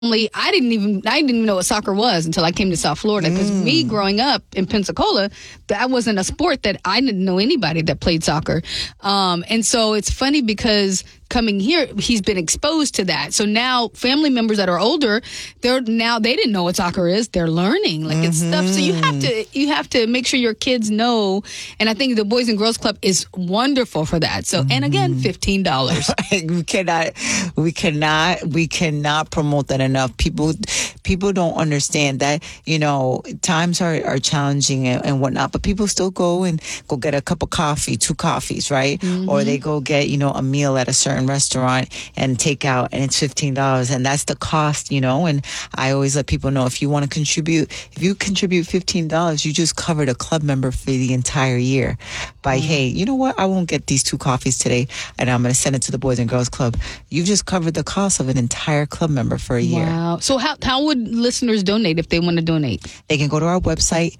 I didn't even know what soccer was until I came to South Florida. Because me growing up in Pensacola, that wasn't a sport that I didn't know anybody that played soccer. And so it's funny because coming here, he's been exposed to that. So now family members that are older, they didn't know what soccer is. They're learning it's stuff. So you have to make sure your kids know. And I think the Boys and Girls Club is wonderful for that. So and again, $15. We cannot promote that enough. People don't understand that, times are challenging and whatnot, but people still go get a cup of coffee, 2 coffees, right? Or they go get, a meal at a certain restaurant and take out, and it's $15, and that's the cost, and I always let people know, if you contribute $15, you just covered a club member for the entire year by, hey, you know what, I won't get these 2 coffees today, and I'm going to send it to the Boys and Girls Club. You've just covered the cost of an entire club member for a year. Wow. So how would listeners donate if they want to donate? They can go to our website,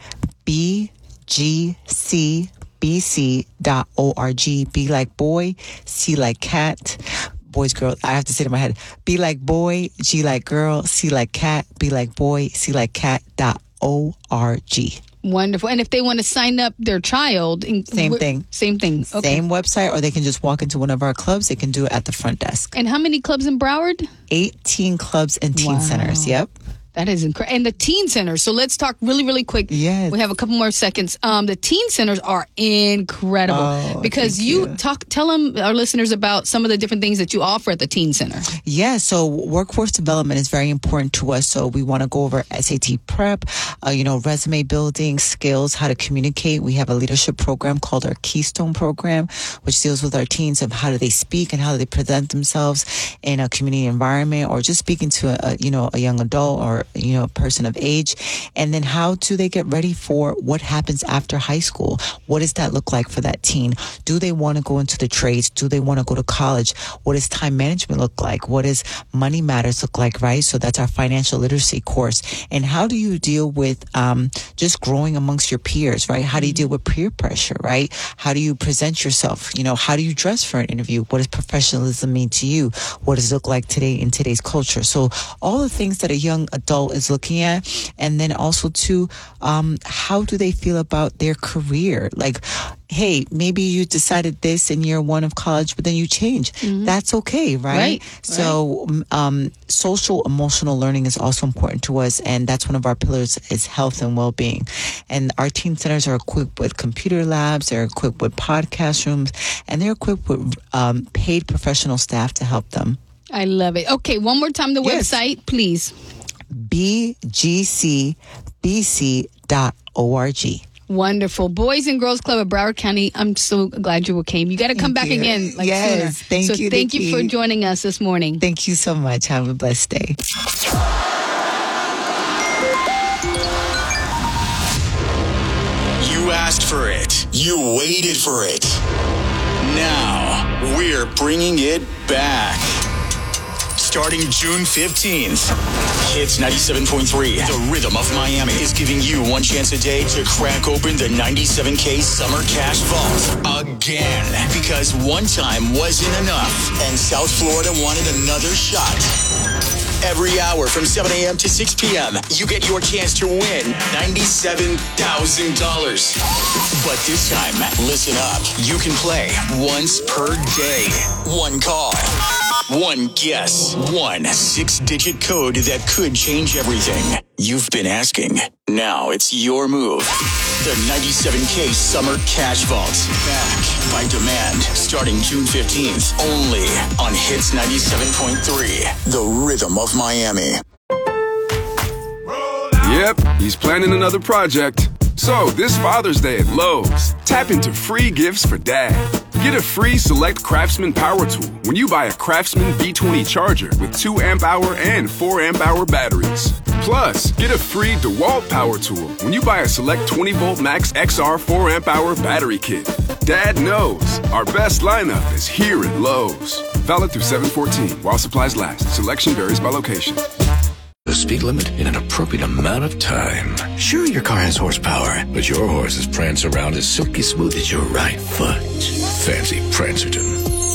bgcbc.org. B like boy, C like cat. Boys, girl, I have to say it in my head. B like boy, G like girl, C like cat, B like boy, C like cat.org. Wonderful. And if they want to sign up their child, same thing. Okay. Same website, or they can just walk into one of our clubs. They can do it at the front desk. And how many clubs in Broward? 18 clubs and teen centers. Yep. That is incredible. And the teen centers. So let's talk really, really quick. Yes. We have a couple more seconds. The teen centers are incredible because tell them, our listeners, about some of the different things that you offer at the teen center. Yeah. So workforce development is very important to us. So we want to go over SAT prep, resume building, skills, how to communicate. We have a leadership program called our Keystone program, which deals with our teens of how do they speak and how do they present themselves in a community environment, or just speaking to a young adult or a person of age. And then how do they get ready for what happens after high school? What does that look like for that teen? Do they want to go into the trades? Do they want to go to college? What does time management look like? What does money matters look like, right? So that's our financial literacy course. And how do you deal with just growing amongst your peers, right? How do you deal with peer pressure, right? How do you present yourself? How do you dress for an interview? What does professionalism mean to you? What does it look like today in today's culture? So all the things that a young adult is looking at. And then also too, how do they feel about their career? Like, hey, maybe you decided this in year 1 of college, but then you change. That's okay, right? So social emotional learning is also important to us, and that's one of our pillars is health and well-being. And our teen centers are equipped with computer labs, they're equipped with podcast rooms, and they're equipped with paid professional staff to help them. I love it. Okay, one more time, the website, please. bgcbc.org. Wonderful. Boys and Girls Club of Broward County. I'm so glad you came. You got to come back again sooner. Thank you. Thank you for joining us this morning. Thank you so much. Have a blessed day. You asked for it. You waited for it. Now, we're bringing it back. Starting June 15th, Hits 97.3, The Rhythm of Miami, is giving you one chance a day to crack open the 97K Summer Cash Vault again. Because one time wasn't enough, and South Florida wanted another shot. Every hour from 7 a.m. to 6 p.m., you get your chance to win $97,000. But this time, listen up. You can play once per day. One call. One guess, one 6-digit code that could change everything. You've been asking. Now it's your move. The 97K Summer Cash Vault. Back by demand. Starting June 15th. Only on Hits 97.3. The Rhythm of Miami. Yep, he's planning another project. So, this Father's Day at Lowe's, tap into free gifts for Dad. Get a free Select Craftsman power tool when you buy a Craftsman B20 charger with 2 amp-hour and 4 amp-hour batteries. Plus, get a free DeWalt power tool when you buy a Select 20-volt Max XR 4 amp-hour battery kit. Dad knows our best lineup is here at Lowe's. Valid through 7/14 while supplies last. Selection varies by location. The speed limit in an appropriate amount of time. Sure, your car has horsepower, but your horses prance around as silky smooth as your right foot. Fancy Prancerton.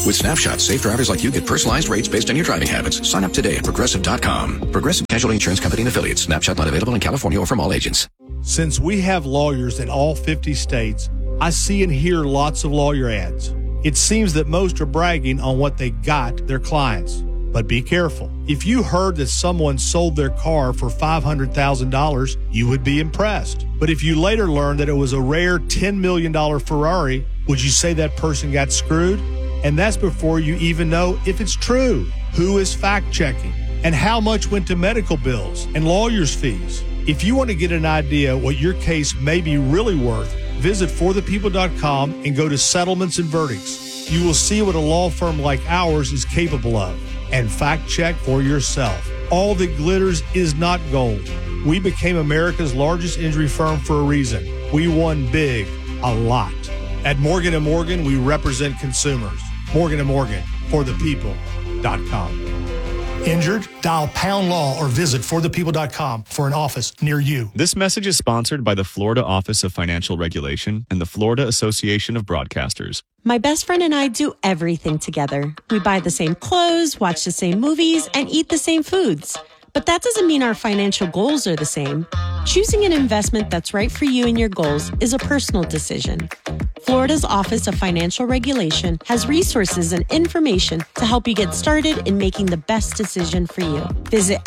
With Snapshot, safe drivers like you get personalized rates based on your driving habits. Sign up today at Progressive.com. Progressive Casualty Insurance Company and Affiliates. Snapshot not available in California or from all agents. Since we have lawyers in all 50 states, I see and hear lots of lawyer ads. It seems that most are bragging on what they got their clients. But be careful. If you heard that someone sold their car for $500,000, you would be impressed. But if you later learned that it was a rare $10 million Ferrari, would you say that person got screwed? And that's before you even know if it's true. Who is fact-checking? And how much went to medical bills and lawyers' fees? If you want to get an idea what your case may be really worth, visit forthepeople.com and go to settlements and verdicts. You will see what a law firm like ours is capable of. And fact-check for yourself. All that glitters is not gold. We became America's largest injury firm for a reason. We won big, a lot. At Morgan & Morgan, we represent consumers. Morgan & Morgan, forthepeople.com. Injured? Dial #law or visit forthepeople.com for an office near you. This message is sponsored by the Florida Office of Financial Regulation and the Florida Association of Broadcasters. My best friend and I do everything together. We buy the same clothes, watch the same movies, and eat the same foods. But that doesn't mean our financial goals are the same. Choosing an investment that's right for you and your goals is a personal decision. Florida's Office of Financial Regulation has resources and information to help you get started in making the best decision for you. Visit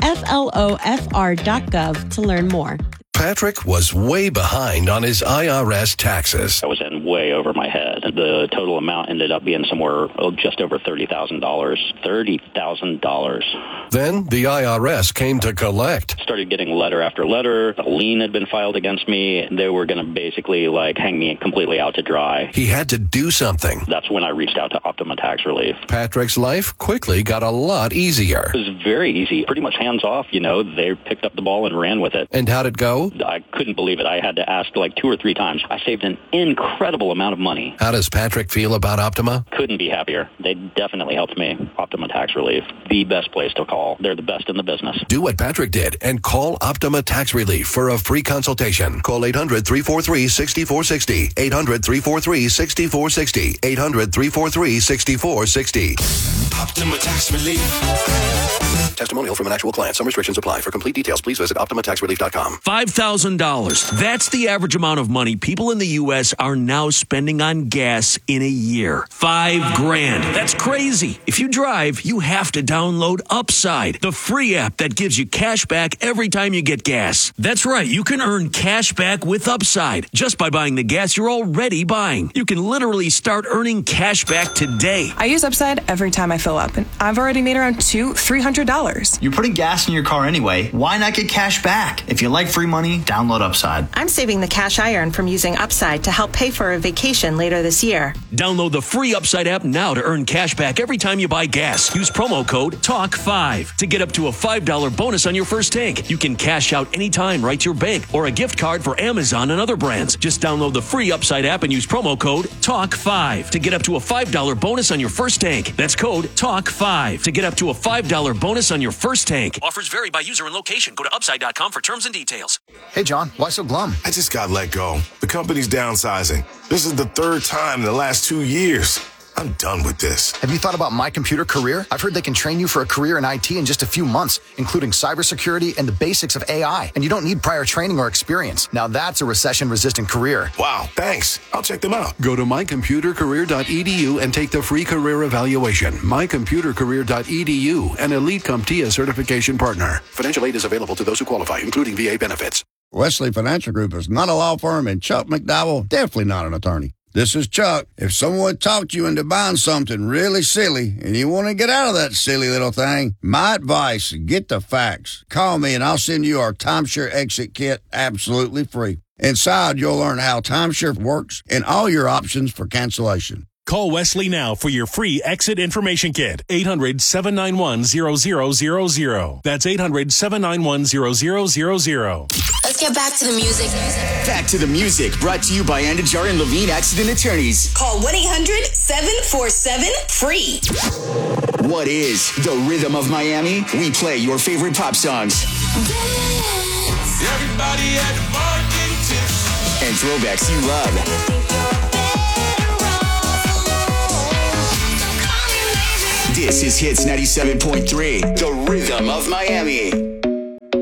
flofr.gov to learn more. Patrick was way behind on his IRS taxes. I was in way over my head. The total amount ended up being somewhere just over $30,000. $30,000. Then the IRS came to collect. Started getting letter after letter. A lien had been filed against me. They were going to basically hang me completely out to dry. He had to do something. That's when I reached out to Optima Tax Relief. Patrick's life quickly got a lot easier. It was very easy. Pretty much hands off, They picked up the ball and ran with it. And how'd it go? I couldn't believe it. I had to ask 2 or 3 times. I saved an incredible amount of money. How does Patrick feel about Optima? Couldn't be happier. They definitely helped me. Optima Tax Relief, the best place to call. They're the best in the business. Do what Patrick did and call Optima Tax Relief for a free consultation. Call 800-343-6460. 800-343-6460. 800-343-6460. Optima Tax Relief. Testimonial from an actual client. Some restrictions apply. For complete details, please visit OptimaTaxRelief.com. $5,000. That's the average amount of money people in the U.S. are now spending on gas in a year. $5,000. That's crazy. If you drive, you have to download Upside, the free app that gives you cash back every time you get gas. That's right. You can earn cash back with Upside just by buying the gas you're already buying. You can literally start earning cash back today. I use Upside every time I fill up, and I've already made around $300. You're putting gas in your car anyway. Why not get cash back? If you like free money, download Upside. I'm saving the cash I earn from using Upside to help pay for a vacation later this year. Download the free Upside app now to earn cash back every time you buy gas. Use promo code TALK5 to get up to a $5 bonus on your first tank. You can cash out anytime right to your bank or a gift card for Amazon and other brands. Just download the free Upside app and use promo code TALK5 to get up to a $5 bonus on your first tank. That's code TALK5 to get up to a $5 bonus on your first tank. Offers vary by user and location. Go to Upside.com for terms and details. Hey, John, why so glum? I just got let go. The company's downsizing. This is the 3rd time in the last 2 years. I'm done with this. Have you thought about My Computer Career? I've heard they can train you for a career in IT in just a few months, including cybersecurity and the basics of AI. And you don't need prior training or experience. Now that's a recession-resistant career. Wow, thanks. I'll check them out. Go to mycomputercareer.edu and take the free career evaluation. Mycomputercareer.edu, an Elite CompTIA certification partner. Financial aid is available to those who qualify, including VA benefits. Wesley Financial Group is not a law firm, and Chuck McDowell definitely not an attorney. This is Chuck. If someone talked you into buying something really silly and you want to get out of that silly little thing, my advice, get the facts. Call me and I'll send you our timeshare exit kit absolutely free. Inside, you'll learn how timeshare works and all your options for cancellation. Call Wesley now for your free exit information kit. 800-791-0000. That's 800-791-0000. Let's get back to the music. Back to the music, brought to you by Andajar and Levine Accident Attorneys. Call 1-800-747-FREE. What is the rhythm of Miami? We play your favorite pop songs. Everybody at the market tips. And throwbacks you love. This is Hits 97.3, the rhythm of Miami.